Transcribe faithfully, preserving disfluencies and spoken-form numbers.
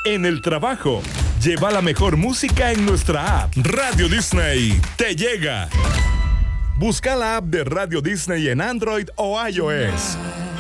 en el trabajo. Lleva la mejor música en nuestra app. Radio Disney te llega. Busca la app de Radio Disney en Android o iOS